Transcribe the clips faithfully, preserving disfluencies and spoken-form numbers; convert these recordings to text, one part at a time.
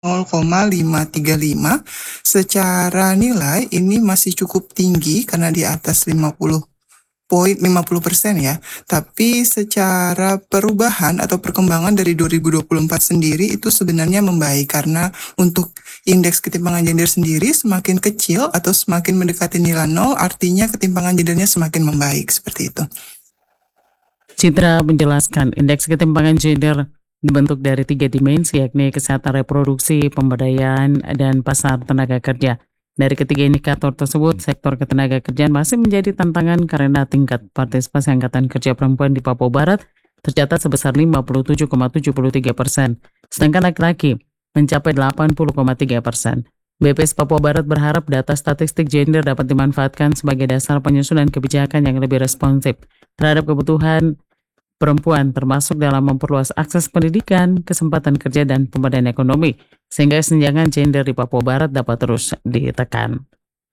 nol koma lima tiga lima. Secara nilai ini masih cukup tinggi karena di atas lima puluh poin lima puluh persen ya. Tapi secara perubahan atau perkembangan dari dua ribu dua puluh empat sendiri itu sebenarnya membaik karena untuk indeks ketimpangan gender sendiri semakin kecil atau semakin mendekati nilai nol, artinya ketimpangan gendernya semakin membaik seperti itu. Citra menjelaskan indeks ketimpangan gender dibentuk dari tiga dimensi, yakni kesehatan reproduksi, pemberdayaan, dan pasar tenaga kerja. Dari ketiga indikator tersebut, sektor ketenaga kerjaan masih menjadi tantangan karena tingkat partisipasi angkatan kerja perempuan di Papua Barat tercatat sebesar lima puluh tujuh koma tujuh tiga persen, sedangkan laki-laki mencapai delapan puluh koma tiga persen. B P S Papua Barat berharap data statistik gender dapat dimanfaatkan sebagai dasar penyusunan kebijakan yang lebih responsif terhadap kebutuhan perempuan, termasuk dalam memperluas akses pendidikan, kesempatan kerja, dan pemberdayaan ekonomi, sehingga kesenjangan gender di Papua Barat dapat terus ditekan.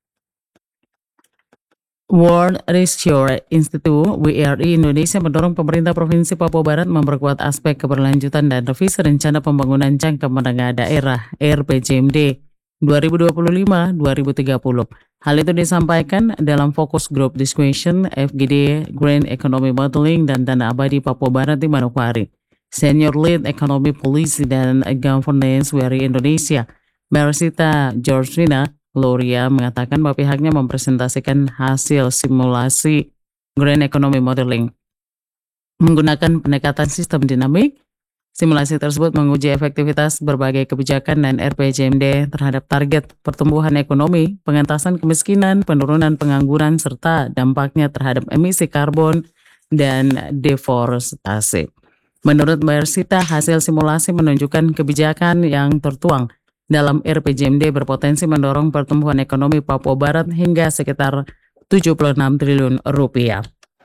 World Research Institute W R I Indonesia mendorong pemerintah Provinsi Papua Barat memperkuat aspek keberlanjutan dan revisi rencana pembangunan jangka menengah daerah R P J M D dua ribu dua puluh lima sampai dua ribu tiga puluh. Hal itu disampaikan dalam Focus Group Discussion F G D Green Economy Modeling dan Dana Abadi Papua Barat di Manokwari. Senior Lead Economy Policy dan Governance W R I Indonesia, Mersita Georgina Gloria, mengatakan bahwa pihaknya mempresentasikan hasil simulasi Green Economy Modeling menggunakan pendekatan sistem dinamik. Simulasi tersebut menguji efektivitas berbagai kebijakan dan R P J M D terhadap target pertumbuhan ekonomi, pengentasan kemiskinan, penurunan pengangguran, serta dampaknya terhadap emisi karbon dan deforestasi. Menurut Mersita, hasil simulasi menunjukkan kebijakan yang tertuang dalam R P J M D berpotensi mendorong pertumbuhan ekonomi Papua Barat hingga sekitar tujuh puluh enam triliun rupiah.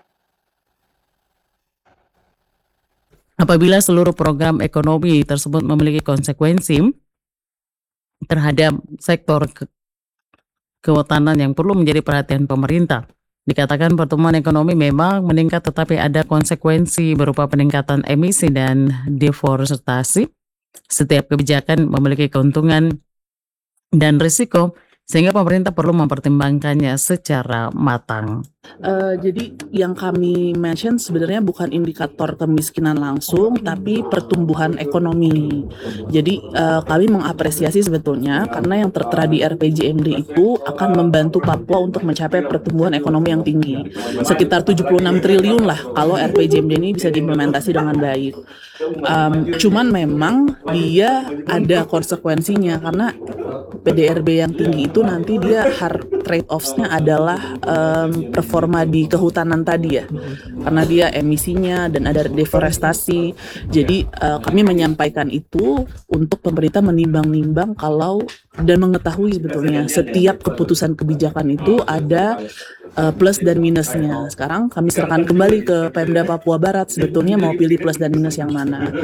Apabila seluruh program ekonomi tersebut memiliki konsekuensi terhadap sektor ke kehutanan yang perlu menjadi perhatian pemerintah. Dikatakan pertumbuhan ekonomi memang meningkat, tetapi ada konsekuensi berupa peningkatan emisi dan deforestasi. Setiap kebijakan memiliki keuntungan dan risiko, sehingga pemerintah perlu mempertimbangkannya secara matang. Uh, jadi yang kami mention sebenarnya bukan indikator kemiskinan langsung, tapi pertumbuhan ekonomi. Jadi uh, kami mengapresiasi sebetulnya karena yang tertera di R P J M D itu akan membantu Papua untuk mencapai pertumbuhan ekonomi yang tinggi. Sekitar tujuh puluh enam triliun lah kalau R P J M D ini bisa diimplementasi dengan baik. Um, cuman memang dia ada konsekuensinya karena P D R B yang tinggi itu nanti dia hard trade-offs-nya adalah um, performa di kehutanan tadi ya, karena dia emisinya dan ada deforestasi. Jadi uh, kami menyampaikan itu untuk pemerintah menimbang-nimbang kalau dan mengetahui sebetulnya setiap keputusan kebijakan itu ada uh, plus dan minusnya. Sekarang kami serahkan kembali ke Pemda Papua Barat sebetulnya mau pilih plus dan minus yang mana.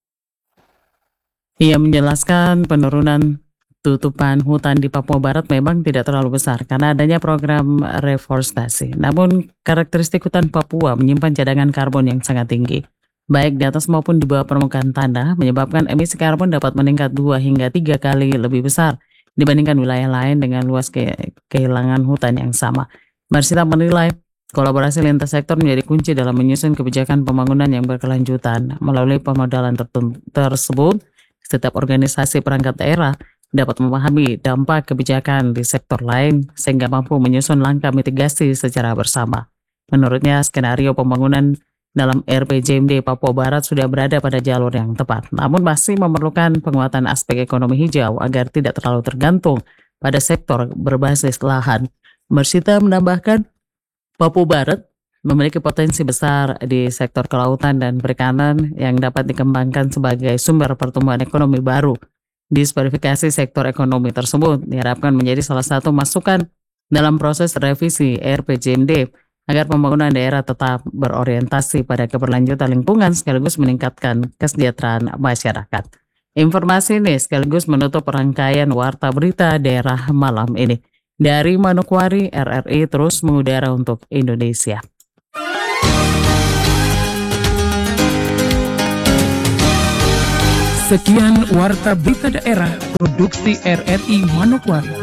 Ia menjelaskan penurunan tutupan hutan di Papua Barat memang tidak terlalu besar karena adanya program reforestasi. Namun karakteristik hutan Papua menyimpan cadangan karbon yang sangat tinggi, baik di atas maupun di bawah permukaan tanah, menyebabkan emisi karbon dapat meningkat dua hingga tiga kali lebih besar dibandingkan wilayah lain dengan luas ke kehilangan hutan yang sama. Mersita menilai kolaborasi lintas sektor menjadi kunci dalam menyusun kebijakan pembangunan yang berkelanjutan. Melalui pemodalan tersebut, setiap organisasi perangkat daerah dapat memahami dampak kebijakan di sektor lain sehingga mampu menyusun langkah mitigasi secara bersama. Menurutnya, skenario pembangunan dalam R P J M D Papua Barat sudah berada pada jalur yang tepat, namun masih memerlukan penguatan aspek ekonomi hijau agar tidak terlalu tergantung pada sektor berbasis lahan. Mersita menambahkan, Papua Barat memiliki potensi besar di sektor kelautan dan perikanan yang dapat dikembangkan sebagai sumber pertumbuhan ekonomi baru. Diversifikasi sektor ekonomi tersebut diharapkan menjadi salah satu masukan dalam proses revisi R P J M D agar pembangunan daerah tetap berorientasi pada keberlanjutan lingkungan sekaligus meningkatkan kesejahteraan masyarakat. Informasi ini sekaligus menutup rangkaian Warta Berita Daerah malam ini. Dari Manokwari, R R I terus mengudara untuk Indonesia. Sekian Warta Berita Daerah Produksi R R I Manokwari.